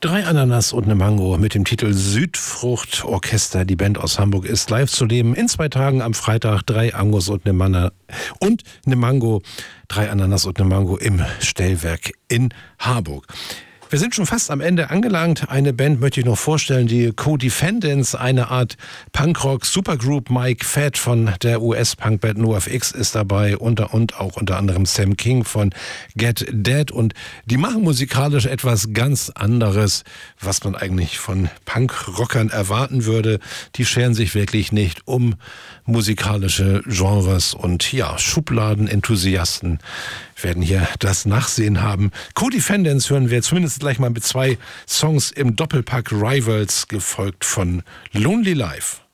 Drei Ananas und eine Mango mit dem Titel Südfrucht Orchester. Die Band aus Hamburg ist live zu leben in 2 Tagen am Freitag. 3 Angus und eine Mango. 3 Ananas und eine Mango im Stellwerk in Harburg. Wir sind schon fast am Ende angelangt. Eine Band möchte ich noch vorstellen, die Co-Defendants, eine Art Punkrock-Supergroup. Mike Fett von der US-Punkband NoFX ist dabei und auch unter anderem Sam King von Get Dead. Und die machen musikalisch etwas ganz anderes, was man eigentlich von Punkrockern erwarten würde. Die scheren sich wirklich nicht um musikalische Genres und ja, Schubladenenthusiasten werden hier das Nachsehen haben. Co-Defendants hören wir zumindest gleich mal mit 2 Songs im Doppelpack Rivals, gefolgt von Lonely Life.